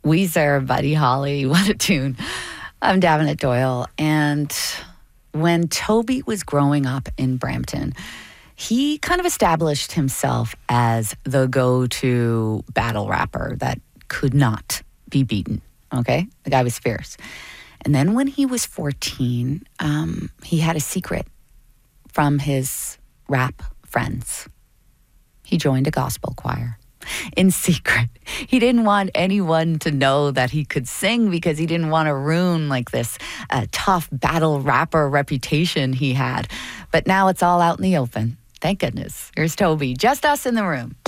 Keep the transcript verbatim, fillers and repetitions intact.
Weezer, Buddy Holly, what a tune. I'm Davenant Doyle, and when Toby was growing up in Brampton, he kind of established himself as the go-to battle rapper that could not be beaten, okay? The guy was fierce. And then when he was fourteen, um, he had a secret from his rap friends. He joined a gospel choir in secret. He didn't want anyone to know that he could sing because he didn't want to ruin like this uh, tough battle rapper reputation he had. But now it's all out in the open. Thank goodness. Here's Toby. Just us in the room.